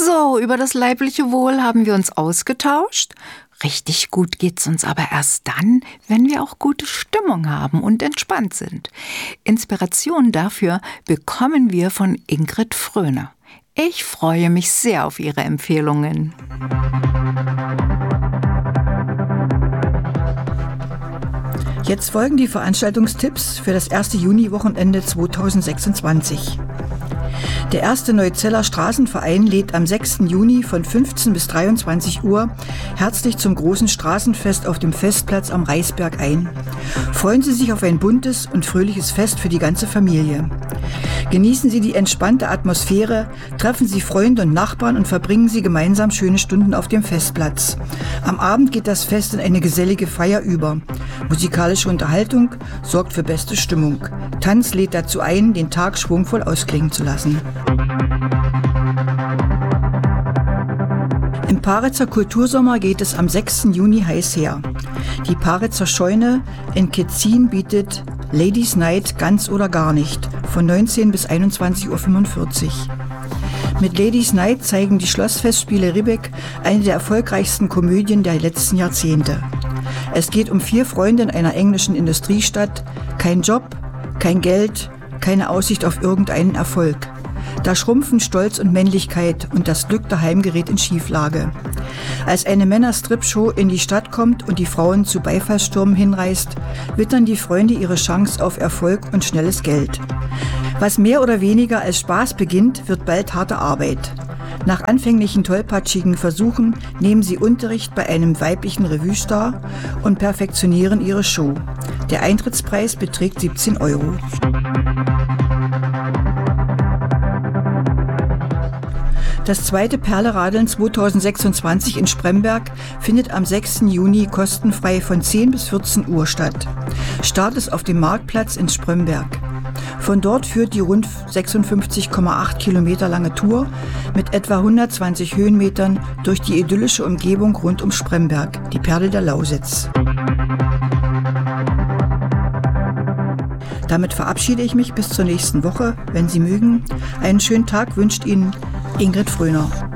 So, über das leibliche Wohl haben wir uns ausgetauscht. Richtig gut geht's uns aber erst dann, wenn wir auch gute Stimmung haben und entspannt sind. Inspiration dafür bekommen wir von Ingrid Fröhner. Ich freue mich sehr auf Ihre Empfehlungen. Jetzt folgen die Veranstaltungstipps für das 1. Juni-Wochenende 2026. Der erste Neuzeller Straßenverein lädt am 6. Juni von 15 bis 23 Uhr herzlich zum großen Straßenfest auf dem Festplatz am Reisberg ein. Freuen Sie sich auf ein buntes und fröhliches Fest für die ganze Familie. Genießen Sie die entspannte Atmosphäre, treffen Sie Freunde und Nachbarn und verbringen Sie gemeinsam schöne Stunden auf dem Festplatz. Am Abend geht das Fest in eine gesellige Feier über. Musikalische Unterhaltung sorgt für beste Stimmung. Tanz lädt dazu ein, den Tag schwungvoll ausklingen zu lassen. Im Paritzer Kultursommer geht es am 6. Juni heiß her. Die Paritzer Scheune in Ketzin bietet Ladies Night ganz oder gar nicht von 19 bis 21.45 Uhr. Mit Ladies Night zeigen die Schlossfestspiele Ribbeck eine der erfolgreichsten Komödien der letzten Jahrzehnte. Es geht um 4 Freunde in einer englischen Industriestadt, kein Job, kein Geld, keine Aussicht auf irgendeinen Erfolg. Da schrumpfen Stolz und Männlichkeit und das Glück daheim gerät in Schieflage. Als eine Männerstrip-Show in die Stadt kommt und die Frauen zu Beifallsstürmen hinreißt, wittern die Freunde ihre Chance auf Erfolg und schnelles Geld. Was mehr oder weniger als Spaß beginnt, wird bald harte Arbeit. Nach anfänglichen tollpatschigen Versuchen nehmen sie Unterricht bei einem weiblichen Revue-Star und perfektionieren ihre Show. Der Eintrittspreis beträgt 17 €. Das zweite Perleradeln 2026 in Spremberg findet am 6. Juni kostenfrei von 10 bis 14 Uhr statt. Start ist auf dem Marktplatz in Spremberg. Von dort führt die rund 56,8 Kilometer lange Tour mit etwa 120 Höhenmetern durch die idyllische Umgebung rund um Spremberg, die Perle der Lausitz. Damit verabschiede ich mich bis zur nächsten Woche. Wenn Sie mögen, einen schönen Tag wünscht Ihnen Ingrid Fröhner.